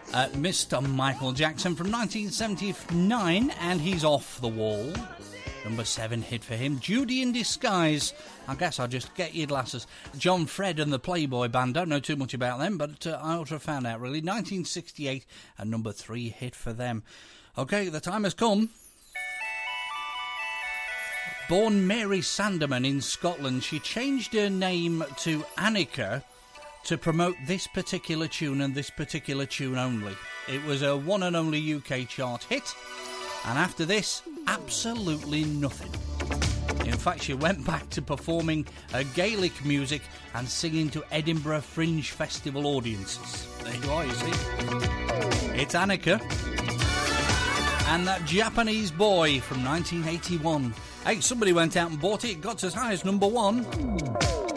Mr. Michael Jackson from 1979, and he's Off the Wall. Number 7 hit for him. Judy in Disguise. I guess I'll just get your glasses. John Fred and the Playboy Band. Don't know too much about them, but I ought to have found out, really. 1968, and number 3 hit for them. OK, the time has come. Born Mary Sanderman in Scotland, she changed her name to Annika to promote this particular tune and this particular tune only. It was a one and only UK chart hit, and after this, absolutely nothing. In fact, she went back to performing Gaelic music and singing to Edinburgh Fringe Festival audiences. There you are, you see. It's Annika and That Japanese Boy from 1981. Hey, somebody went out and bought it. It got as high as number 1.